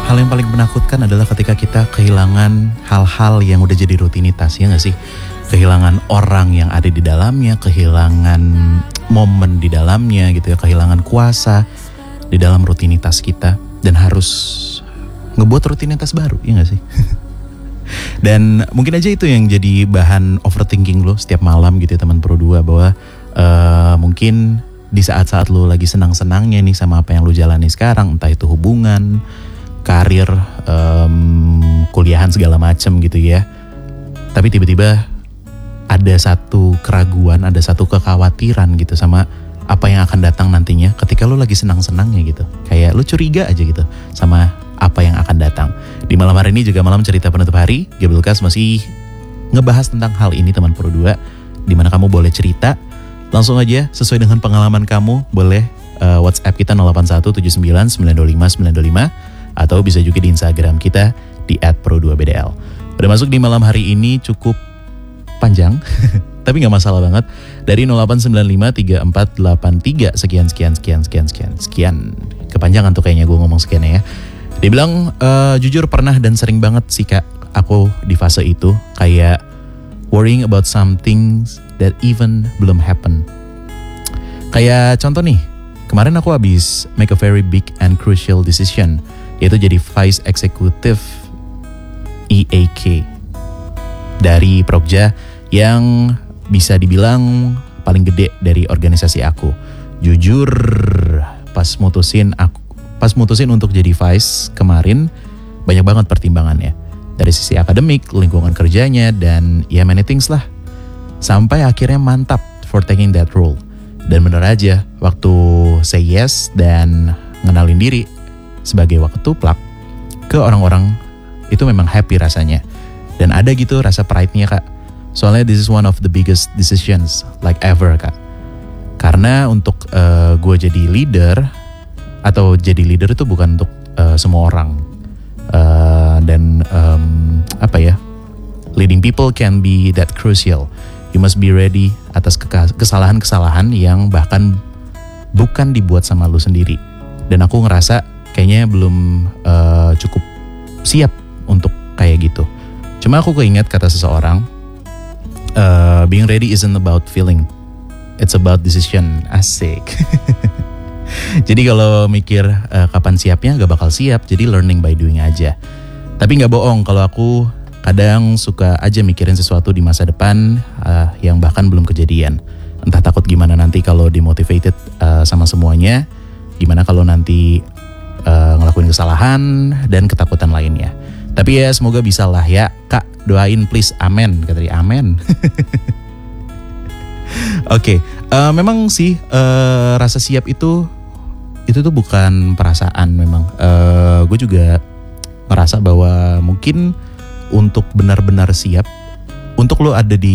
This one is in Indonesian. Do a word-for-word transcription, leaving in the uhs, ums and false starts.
hal yang paling menakutkan adalah ketika kita kehilangan hal-hal yang udah jadi rutinitas, ya gak sih? Kehilangan orang yang ada di dalamnya, kehilangan momen di dalamnya gitu ya, kehilangan kuasa di dalam rutinitas kita, dan harus ngebuat rutinitas baru, ya gak sih? Dan mungkin aja itu yang jadi bahan overthinking lo setiap malam gitu ya teman Pro dua, bahwa uh, mungkin di saat-saat lo lagi senang-senangnya nih sama apa yang lo jalani sekarang, entah itu hubungan, karir, um, kuliahan segala macem gitu ya. Tapi tiba-tiba ada satu keraguan, ada satu kekhawatiran gitu sama apa yang akan datang nantinya ketika lo lagi senang-senangnya gitu. Kayak lo curiga aja gitu sama apa yang akan datang. Di malam hari ini juga malam cerita penutup hari, Gabriel Kas masih ngebahas tentang hal ini teman Pro dua, dimana kamu boleh cerita langsung aja sesuai dengan pengalaman kamu. Boleh uh, WhatsApp kita nol delapan satu tujuh sembilan sembilan dua lima sembilan dua lima, atau bisa juga di Instagram kita di et pro dua b d l. Udah masuk di malam hari ini cukup panjang, tapi gak masalah banget. Dari nol delapan sembilan lima tiga empat delapan tiga sekian sekian sekian sekian sekian sekian. Kepanjangan tuh kayaknya gue ngomong sekian ya. Dibilang uh, jujur pernah dan sering banget sih kak aku di fase itu, kayak worrying about something that even belum happen. Kayak contoh nih, kemarin aku habis make a very big and crucial decision, yaitu jadi Vice Executive E A K dari Progja yang bisa dibilang paling gede dari organisasi aku. Jujur pas mutusin aku pas mutusin untuk jadi Vice kemarin, banyak banget pertimbangannya. Dari sisi akademik, lingkungan kerjanya, dan ya many things lah. Sampai akhirnya mantap for taking that role. Dan bener aja, waktu say yes dan ngenalin diri sebagai waktuplak ke orang-orang, itu memang happy rasanya. Dan ada gitu rasa pride-nya kak. Soalnya this is one of the biggest decisions like ever kak. Karena untuk uh, gue jadi leader, atau jadi leader itu bukan untuk uh, semua orang. Uh, dan um, apa ya, leading people can be that crucial. You must be ready atas kesalahan-kesalahan yang bahkan bukan dibuat sama lu sendiri. Dan aku ngerasa kayaknya belum uh, cukup siap untuk kayak gitu. Cuma aku keinget kata seseorang, uh, being ready isn't about feeling, it's about decision. Asik. Jadi kalau mikir uh, kapan siapnya, gak bakal siap. Jadi learning by doing aja. Tapi gak bohong kalau aku kadang suka aja mikirin sesuatu di masa depan uh, yang bahkan belum kejadian. Entah takut gimana nanti kalau demotivated uh, sama semuanya, gimana kalau nanti uh, ngelakuin kesalahan dan ketakutan lainnya. Tapi ya semoga bisa lah ya kak, doain please, amen. Kata dia amen. Oke, okay. uh, memang sih uh, rasa siap itu itu tuh bukan perasaan memang. Uh, gue juga merasa bahwa mungkin untuk benar-benar siap, untuk lo ada di